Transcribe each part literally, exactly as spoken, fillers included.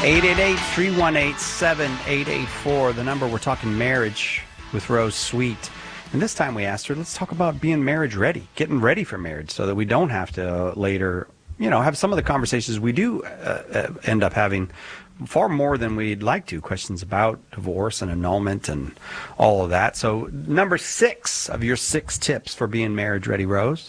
eight eight eight, three one eight, seven eight eight four, the number. We're talking marriage with Rose Sweet. And this time we asked her, let's talk about being marriage ready, getting ready for marriage so that we don't have to later, you know, have some of the conversations we do uh, end up having far more than we'd like to. Questions about divorce and annulment and all of that. So number six of your six tips for being marriage ready, Rose.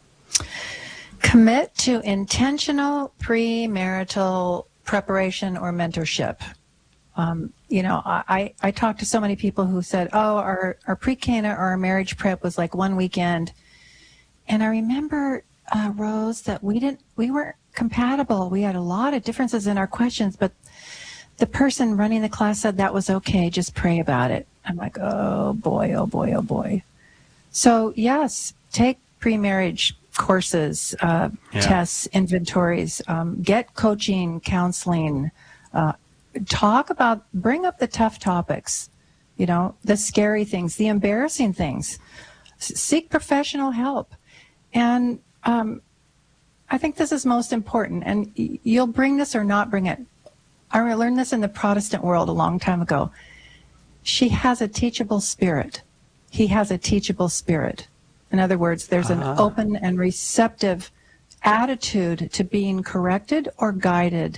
Commit to intentional premarital preparation or mentorship. Um, you know, I, I talked to so many people who said, oh, our, our pre-Cana or our marriage prep was like one weekend. And I remember, uh, Rose, that we didn't, we weren't compatible. We had a lot of differences in our questions, but the person running the class said that was okay. Just pray about it. I'm like, oh boy, oh boy, oh boy. So yes, take pre-marriage courses, uh, yeah. tests, inventories, um, get coaching, counseling, uh, talk about, bring up the tough topics, you know, the scary things, the embarrassing things, S- seek professional help. And um, I think this is most important, and y- you'll bring this or not bring it. I learned this in the Protestant world a long time ago. She has a teachable spirit. He has a teachable spirit. In other words, there's an uh-huh. open and receptive attitude to being corrected or guided.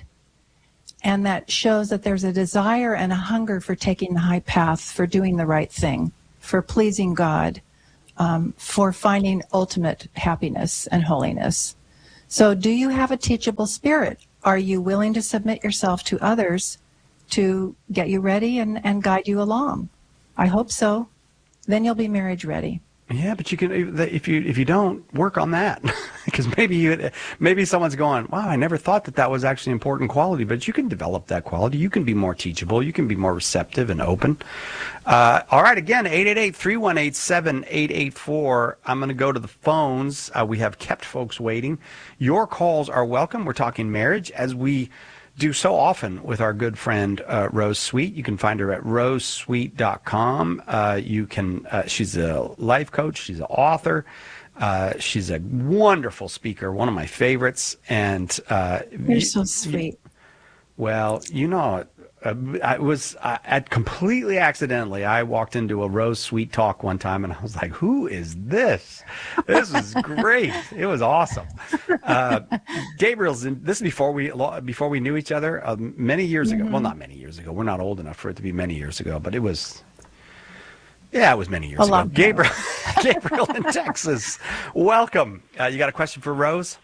And that shows that there's a desire and a hunger for taking the high path, for doing the right thing, for pleasing God, um, for finding ultimate happiness and holiness. So do you have a teachable spirit? Are you willing to submit yourself to others to get you ready and, and guide you along? I hope so. Then you'll be marriage ready. Yeah, but you can, if you if you don't work on that, because maybe you maybe someone's going, wow, I never thought that that was actually an important quality. But you can develop that quality. You can be more teachable. You can be more receptive and open. Uh, all right, again, eight eight eight, three one eight, seven eight eight four. I'm going to go to the phones. Uh, we have kept folks waiting. Your calls are welcome. We're talking marriage as we do so often with our good friend uh, Rose Sweet. You can find her at rose sweet dot com. Uh, you can. Uh, she's a life coach. She's an author. Uh, she's a wonderful speaker. One of my favorites. And uh, you're so sweet. Well, you know, uh, I was uh, at completely accidentally. I walked into a Rose Sweet talk one time, and I was like, "Who is this? This is great! It was awesome." Uh, Gabriel's in, this is before we before we knew each other uh, many years mm-hmm. ago. Well, not many years ago. We're not old enough for it to be many years ago, but it was. Yeah, it was many years a ago. Gabriel, Gabriel in Texas, welcome. Uh, you got a question for Rose?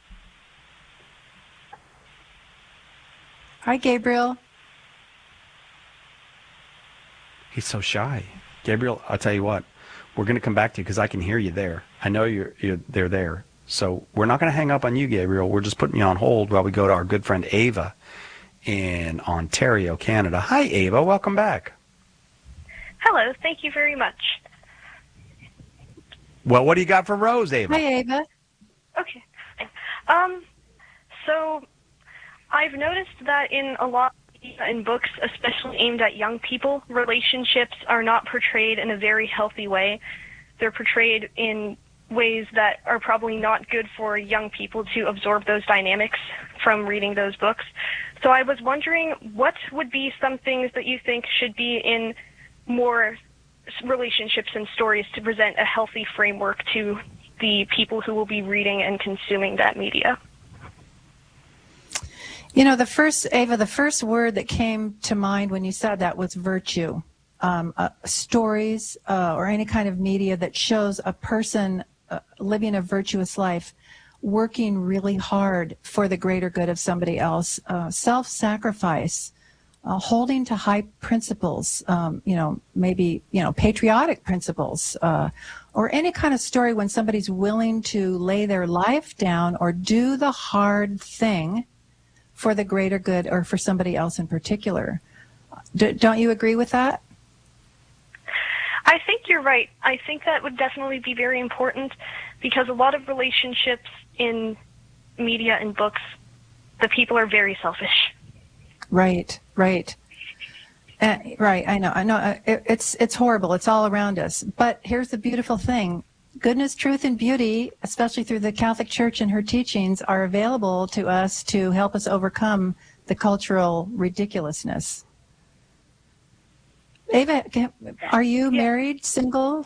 Hi, Gabriel. He's so shy. Gabriel, I'll tell you what, we're going to come back to you because I can hear you there. I know you're, you're they're there. So we're not going to hang up on you, Gabriel. We're just putting you on hold while we go to our good friend Ava in Ontario, Canada. Hi, Ava. Welcome back. Hello. Thank you very much. Well, what do you got for Rose, Ava? Hi, Ava. Okay. Um, so I've noticed that in a lot in books, especially aimed at young people, relationships are not portrayed in a very healthy way. They're portrayed in ways that are probably not good for young people to absorb those dynamics from reading those books. So I was wondering, what would be some things that you think should be in more relationships and stories to present a healthy framework to the people who will be reading and consuming that media? You know, the first, Ava, the first word that came to mind when you said that was virtue. Um, uh, stories uh, or any kind of media that shows a person uh, living a virtuous life, working really hard for the greater good of somebody else, uh, self-sacrifice, uh, holding to high principles, um, you know, maybe, you know, patriotic principles, uh, or any kind of story when somebody's willing to lay their life down or do the hard thing for the greater good or for somebody else in particular. D- don't you agree with that? I think you're right. I think that would definitely be very important because a lot of relationships in media and books, the people are very selfish. Right, right. Uh, right, I know. I know. Uh, it, it's it's horrible. It's all around us. But here's the beautiful thing. Goodness, truth, and beauty, especially through the Catholic Church and her teachings, are available to us to help us overcome the cultural ridiculousness. Ava, are you Yeah. married, single?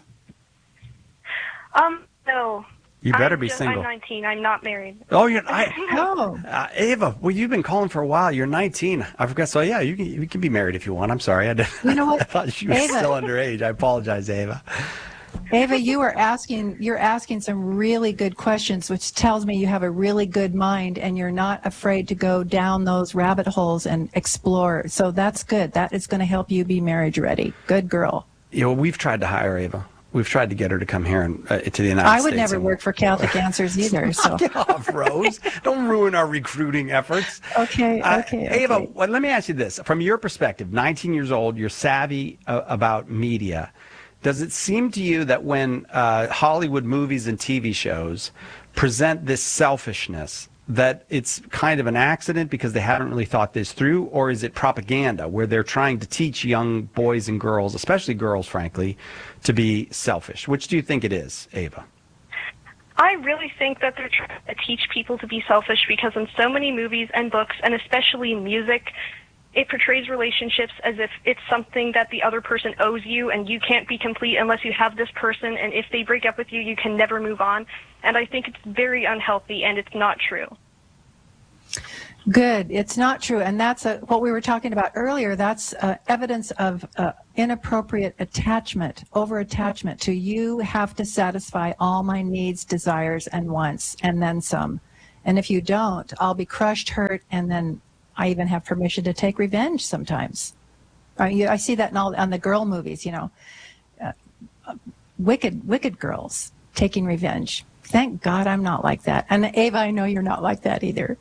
Um, no. You better I'm be just, single. I'm nineteen. I'm not married. Oh, you're I, No. uh, Ava. Well, you've been calling for a while. You're nineteen. I forgot. So yeah, you can you can be married if you want. I'm sorry. I, did, You know what, I thought she was Ava- still underage. I apologize, Ava. Ava, you are asking, you're asking some really good questions, which tells me you have a really good mind and you're not afraid to go down those rabbit holes and explore. So that's good. That is going to help you be marriage ready. Good girl. You know, we've tried to hire Ava. We've tried to get her to come here and uh, to the United I States. would never and- work for Catholic Answers either. So Get off, Rose. Don't ruin our recruiting efforts. okay, Uh, okay, Ava, okay. well, let me ask you this. From your perspective, nineteen years old, you're savvy uh, about media. Does it seem to you that when uh, Hollywood movies and T V shows present this selfishness, that it's kind of an accident because they haven't really thought this through, or is it propaganda where they're trying to teach young boys and girls, especially girls, frankly, to be selfish? Which do you think it is, Ava? I really think that they're trying to teach people to be selfish because in so many movies and books, and especially music, it portrays relationships as if it's something that the other person owes you and you can't be complete unless you have this person, and if they break up with you, you can never move on. And I think it's very unhealthy and it's not true. Good. It's not true. And that's a, what we were talking about earlier. That's uh, evidence of uh, inappropriate attachment, over-attachment to you have to satisfy all my needs, desires, and wants, and then some. And if you don't, I'll be crushed, hurt, and then I even have permission to take revenge sometimes. Uh, you, I see that in all on the girl movies, you know, uh, uh, wicked, wicked girls taking revenge. Thank God I'm not like that. And Ava, I know you're not like that either.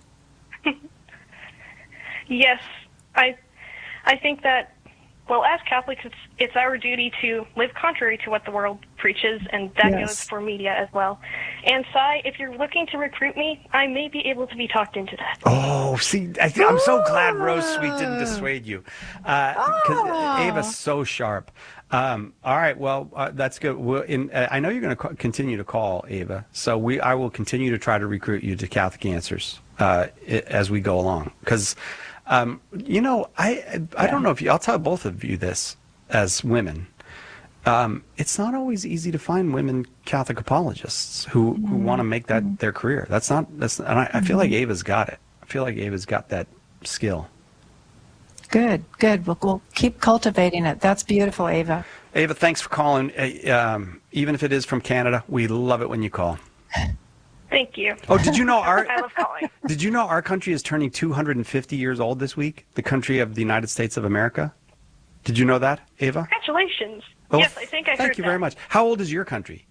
Yes, I I think that, well, as Catholics, it's it's our duty to live contrary to what the world preaches, and that Yes. goes for media as well. And Sai, if you're looking to recruit me, I may be able to be talked into that. Oh, see, I th- I'm so glad Rose Sweet didn't dissuade you, because Oh. Ava's so sharp. Um, all right, well, uh, that's good. We'll, in, uh, I know you're going to co- continue to call, Ava, so we I will continue to try to recruit you to Catholic Answers uh, i- as we go along. Because, um, you know, I I don't know if you, I'll tell both of you this as women. Um, it's not always easy to find women Catholic apologists who, who want to make that their career. That's not, that's, and I, I feel like Ava's got it. I feel like Ava's got that skill. Good, good. We'll, we'll keep cultivating it. That's beautiful, Ava. Ava, thanks for calling. Uh, um, even if it is from Canada, we love it when you call. Thank you. Oh, did you know our I love calling. did you know our country is turning two hundred fifty years old this week? The country of the United States of America. Did you know that, Ava? Congratulations. Oh, yes, I think I Thank heard you that. very much. How old is your country?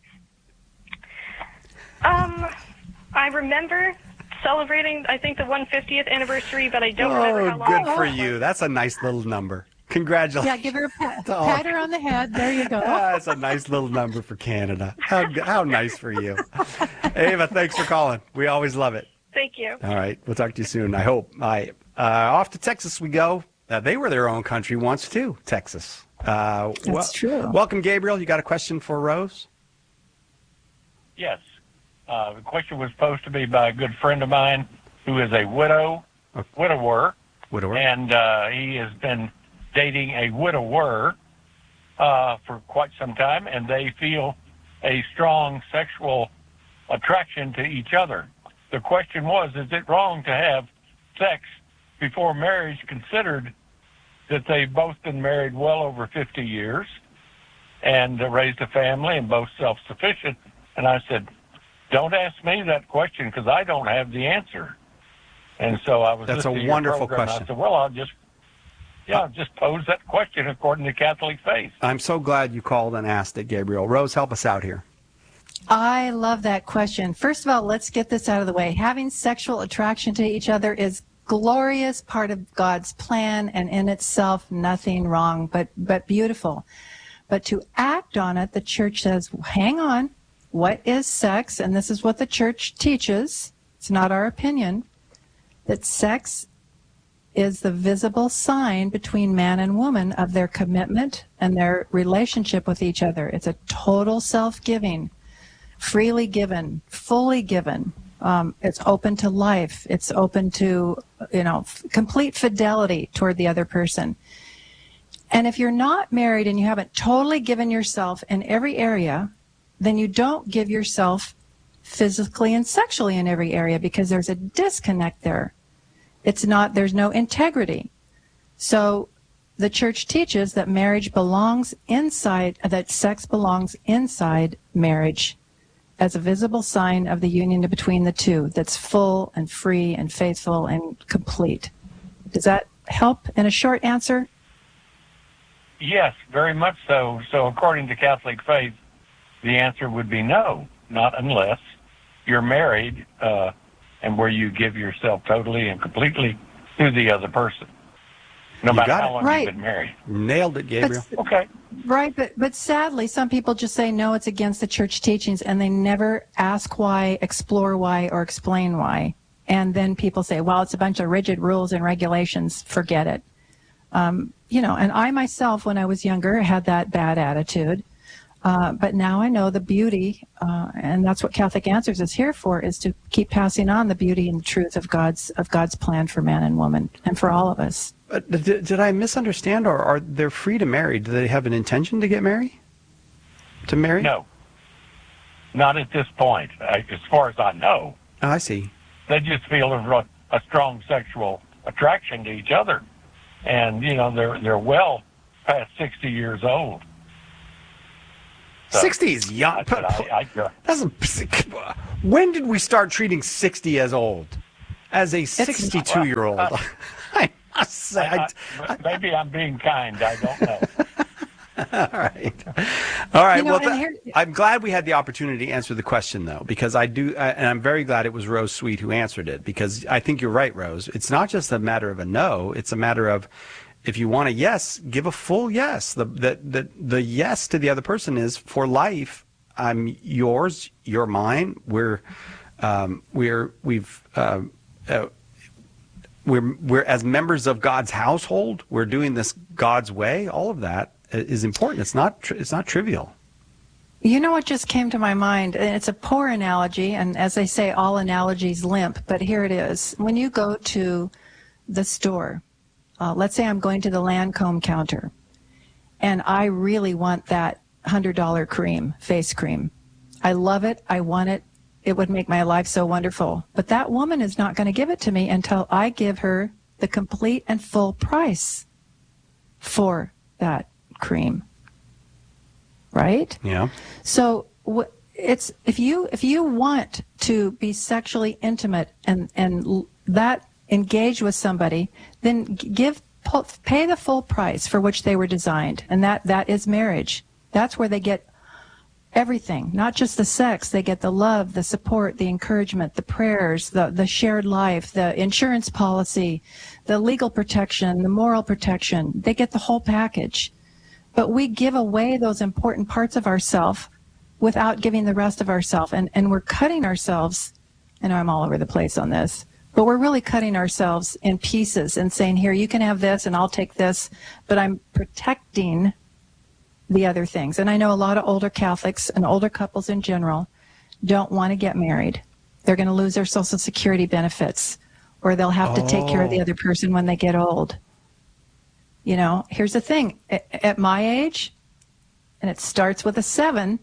Um, I remember celebrating, I think, the one hundred fiftieth anniversary, but I don't remember how Oh, long. good ago for it was. you. That's a nice little number. Congratulations. Yeah, give her a pat, Oh. pat her on the head. There you go. That's a nice little number for Canada. How how nice for you. Ava, thanks for calling. We always love it. Thank you. All right. We'll talk to you soon, I hope. All right. Uh, off to Texas we go. Uh, they were their own country once, too, Texas. Uh, That's true. Welcome, Gabriel. You got a question for Rose? Yes. Uh, the question was posed to me by a good friend of mine who is a widow, Okay. widower, Widower. and uh, he has been dating a widower uh, for quite some time, and they feel a strong sexual attraction to each other. The question was, is it wrong to have sex before marriage, considered that they've both been married well over fifty years and uh, raised a family and both self-sufficient? And I said, don't ask me that question because I don't have the answer. And so I was That's a listening to your wonderful program, and question. I said, well, I'll just, yeah, I'll just pose that question according to Catholic faith. I'm so glad you called and asked it, Gabriel. Rose, help us out here. I love that question. First of all, let's get this out of the way. Having sexual attraction to each other is glorious part of God's plan, and in itself nothing wrong, but but beautiful. But to act on it, the church says, hang on, what is sex? And this is what the church teaches. It's not our opinion. That sex is the visible sign between man and woman of their commitment and their relationship with each other. It's a total self-giving, freely given, fully given Um, it's open to life. It's open to, you know, f- complete fidelity toward the other person. And if you're not married and you haven't totally given yourself in every area, then you don't give yourself physically and sexually in every area, because there's a disconnect there. It's not, there's no integrity. So the church teaches that marriage belongs inside, that sex belongs inside marriage as a visible sign of the union between the two that's full and free and faithful and complete. Does that help in a short answer? Yes, very much so. So according to Catholic faith, the answer would be no, not unless you're married uh, and where you give yourself totally and completely to the other person, no You matter got how it. long Right. you've been married. Nailed it, Gabriel. But- Okay. Right, but but sadly, some people just say, no, it's against the church teachings, and they never ask why, explore why, or explain why. And then people say, well, it's a bunch of rigid rules and regulations, forget it. Um, you know, and I myself, when I was younger, had that bad attitude. Uh, but now I know the beauty, uh, and that's what Catholic Answers is here for, is to keep passing on the beauty and the truth of God's of God's plan for man and woman, and for all of us. But did, did I misunderstand, or are they free to marry? Do they have an intention to get married? To marry? No, not at this point. I, as far as I know, Oh, I see. they just feel a, a strong sexual attraction to each other, and you know they're they're well past sixty years old. So, sixty is young. I said, I, I, That's a, when did we start treating sixty as old? As a sixty-two-year-old? well, uh, I must say. I, I, maybe I'm being kind. I don't know. all right. All right. You know, well, and th- here- I'm glad we had the opportunity to answer the question, though, because I do, uh, and I'm very glad it was Rose Sweet who answered it, because I think you're right, Rose. It's not just a matter of a no. It's a matter of, if you want a yes, give a full yes. The, the, the, the yes to the other person is, for life, I'm yours, you're mine. We're, um, we're, we've, uh, uh, we're, we're, as members of God's household, we're doing this God's way. All of that is important. It's not, tri- it's not trivial. You know what just came to my mind? And it's a poor analogy, and as they say, all analogies limp, but here it is. When you go to the store, uh, let's say I'm going to the Lancome counter, and I really want that one hundred dollars cream, face cream. I love it. I want it. It would make my life so wonderful. But that woman is not going to give it to me until I give her the complete and full price for that cream. Right? Yeah. So wh- it's if you if you want to be sexually intimate and and l- that engage with somebody, then g- give pu- pay the full price for which they were designed, and that that is marriage. That's where they get everything, not just the sex. They get the love, the support, the encouragement, the prayers, the the shared life, the insurance policy, the legal protection, the moral protection. They get the whole package. But we give away those important parts of ourselves without giving the rest of ourselves. And, and we're cutting ourselves, I know I'm all over the place on this, but we're really cutting ourselves in pieces and saying, here, you can have this and I'll take this, but I'm protecting the other things. And I know a lot of older Catholics and older couples in general don't want to get married. They're going to lose their Social Security benefits, or they'll have to take care of the other person when they get old. You know, here's the thing. At my age, and it starts with a seven,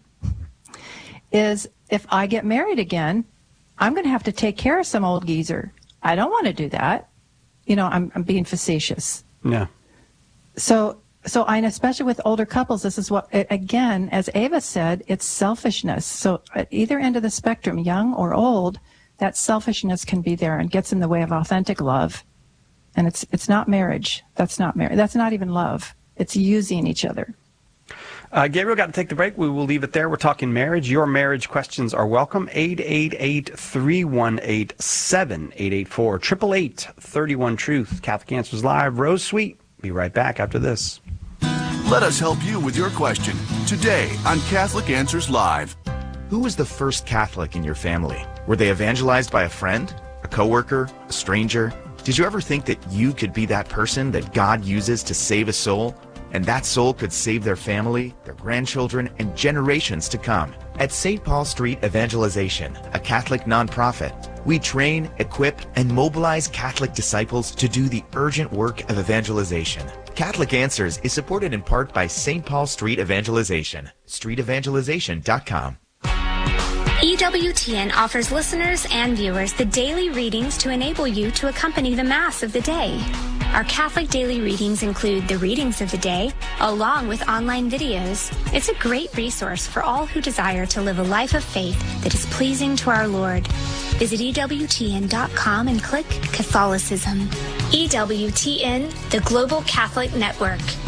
is if I get married again, I'm going to have to take care of some old geezer. I don't want to do that. You know, I'm, I'm being facetious. Yeah. So, so I, and especially with older couples, this is what, again, as Ava said, it's selfishness. So at either end of the spectrum, young or old, that selfishness can be there and gets in the way of authentic love. And it's it's not marriage. That's not marriage. That's not even love. It's using each other. Uh, Gabriel, got to take the break. We will leave it there. We're talking marriage. Your marriage questions are welcome. eight eight eight, three one eight, seven eight eight four. eight eight eight, three one, truth. Catholic Answers Live. Rose Sweet. Be right back after this. Let us help you with your question today on Catholic Answers Live. Who was the first Catholic in your family? Were they evangelized by a friend, a coworker, a stranger? Did you ever think that you could be that person that God uses to save a soul? and that soul could save their family, their grandchildren, and generations to come. At Saint Paul Street Evangelization, a Catholic nonprofit, we train, equip, and mobilize Catholic disciples to do the urgent work of evangelization. Catholic Answers is supported in part by Saint Paul Street Evangelization, street evangelization dot com. E W T N offers listeners and viewers the daily readings to enable you to accompany the Mass of the day. Our Catholic daily readings include the readings of the day, along with online videos. It's a great resource for all who desire to live a life of faith that is pleasing to our Lord. Visit E W T N dot com and click Catholicism. E W T N, the Global Catholic Network.